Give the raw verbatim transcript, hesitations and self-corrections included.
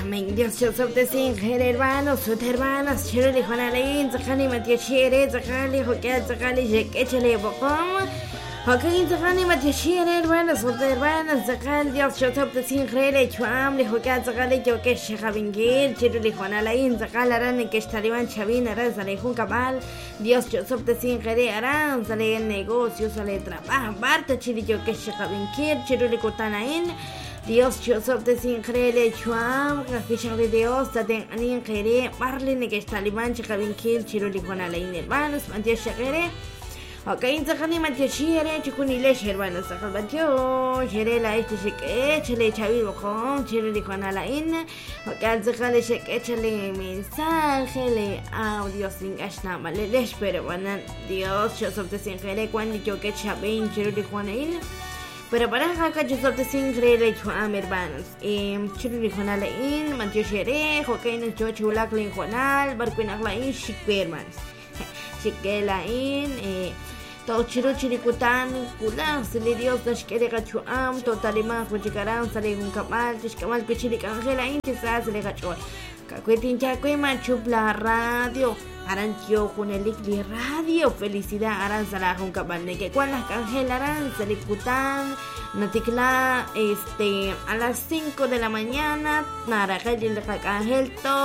Amén. Dios, yo soy de sin hermanos, sus hermanas, Chiruli, Juan Alain, Zahani, Matías Chere, Zahali, Joquet, Zahali, Jekechele, Bocom. Joaquín, Zahani, Matías Chere, hermanos, sus hermanas, Zahal, Dios, yo soy de sin Hele, Chuam, Joquet, Zahali, Joquet, Shekabingir, Chiruli, Juan Alain, Zahal, Aran, que estariban Chavin, Aran, Zale, Juncabal. Dios, yo soy de sin Hele, Aran, Zale, el negocio, Zale, trabajo, Barta, Chiri, Joquet, Shekabingir, Chiruli, Kutanain. Dios, yo soy de sin creer, chuam, que de Dios, taten anin creer, Marlene que está liman, chicabinquil, chiruli con alain hermanos, mantia chagere, ok, zahani mantia chere, chicunile, hermanos, zahalbatio, cherela este cheque, chele chavi bocón, chiruli con alain, ok, zahale cheque, chele mensaje, le audio sin ashna, male, le espero, bueno, Dios, yo soy de sin creer, cuando yo que chabin, chiruli con alain. Pero para acá yo soy de sin creer hecho a mis hermanos. Chiruli Juanal in, Mancho Shere, Joaquín yo chula clean Juanal, Barquina Lain, Chique hermanos. Chique Lain, todo chiro chiricutan, Kulan, Silidios, Nashkere Gachuam, Totalima, Kuchikaran, Sale un Kamal, Tishkamal, Kuchilik Angela, Intisas, Legachoy. Cacuetin Chacue Machupla Radio. Arantio con el Licli Radio, felicidad Aranzala con Cabalne, que cuando las Cangel Aranza, Licutan, Naticla, este, a las cinco de la mañana, Narajel y el Cangel, todo.